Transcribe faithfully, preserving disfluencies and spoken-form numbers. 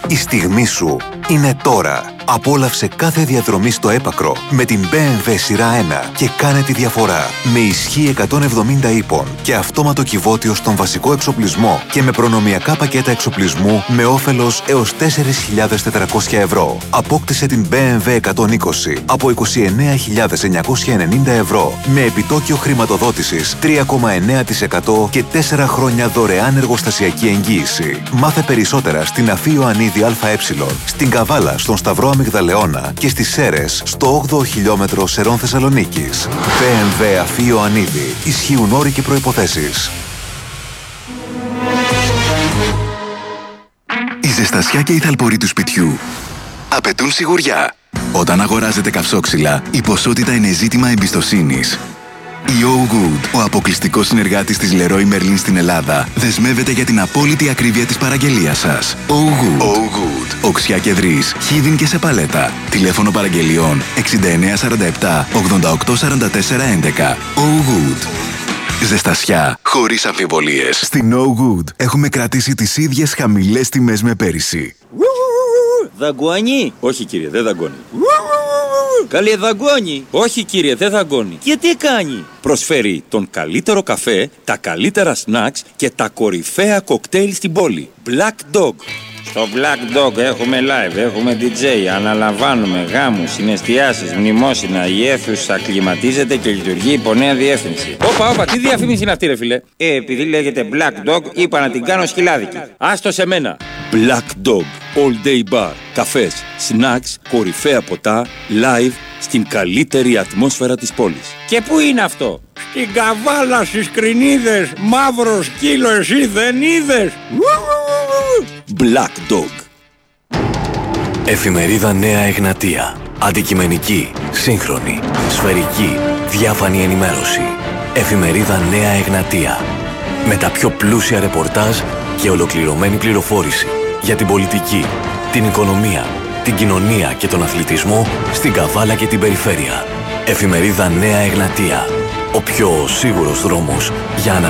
Η στιγμή σου είναι τώρα. Απόλαυσε κάθε διαδρομή στο έπακρο με την μπι εμ ντάμπλιου σειρά ένα και κάνε τη διαφορά. Με ισχύ εκατόν εβδομήντα ύπων και αυτόματο κυβότιο στον βασικό εξοπλισμό και με προνομιακά πακέτα εξοπλισμού με όφελος έως τέσσερις χιλιάδες τετρακόσια ευρώ. Απόκτησε την μπι εμ ντάμπλιου εκατόν είκοσι από είκοσι εννέα χιλιάδες εννιακόσια ενενήντα ευρώ με επιτόκιο χρηματοδότησης τρία κόμμα εννέα τοις εκατό και τέσσερα χρόνια δωρεάν εργοστασιακή εγγύηση. Μάθε περισσότερα στην Αφή Ιωαννίδη ΑΕ, στην Καβάλα, στον Σταυρό Αμυγδαλεώνα και στις Σέρρες, στο όγδοο χιλιόμετρο Σερών Θεσσαλονίκης. μπι εμ ντάμπλιου Αφή Ιωαννίδη. Ισχύουν όροι και προϋποθέσεις. Η ζεστασιά και η θαλπορή του σπιτιού απαιτούν σιγουριά. Όταν αγοράζετε καυσόξυλα, η ποσότητα είναι ζήτημα εμπιστοσύνης. Η Oh Good, ο αποκλειστικός συνεργάτης της Leroy Merlin στην Ελλάδα, δεσμεύεται για την απόλυτη ακρίβεια της παραγγελίας σας. Oh Good. Oh Good. Οξιά και Δρύς, Χίδιν και σε παλέτα. Τηλέφωνο παραγγελιών εξήντα εννέα σαράντα επτά ογδόντα οκτώ σαράντα τέσσερα έντεκα. Oh Good. Ζεστασιά χωρίς αμφιβολίες. Στην Oh Good έχουμε κρατήσει τις ίδιες χαμηλές τιμές με πέρυσι. Δαγκώνει? Όχι κύριε, δεν δαγκώνει. Καλέ δαγκώνει? Όχι κύριε, δεν δαγκώνει. Και τι κάνει? Προσφέρει τον καλύτερο καφέ, τα καλύτερα snacks και τα κορυφαία κοκτέιλ στην πόλη. Black Dog. Στο Black Dog έχουμε live, έχουμε ντι τζέι, αναλαμβάνουμε γάμους, συναισθιάσεις, μνημόσυνα, η αίθουσα κλιματίζεται και λειτουργεί υπό νέα διεύθυνση. Όπα, όπα, τι διαφήμιση είναι αυτή ρε φίλε? Ε, επειδή λέγεται Black Dog, είπα να την κάνω σκυλάδικη. Άστο σε μένα. Black Dog, all day bar, καφές, snacks, κορυφαία ποτά, live, στην καλύτερη ατμόσφαιρα της πόλης. Και πού είναι αυτό? Στην Καβάλα, στις Κρινίδες, μαύρο σκύλο εσύ δεν είδες? Black Dog. Εφημερίδα Νέα Εγνατία. Αντικειμενική, σύγχρονη, σφαιρική, διάφανη ενημέρωση. Εφημερίδα Νέα Εγνατία. Με τα πιο πλούσια ρεπορτάζ και ολοκληρωμένη πληροφόρηση για την πολιτική, την οικονομία, την κοινωνία και τον αθλητισμό στην Καβάλα και την περιφέρεια. Εφημερίδα Νέα Εγνατία. Ο πιο σίγουρος δρόμος για να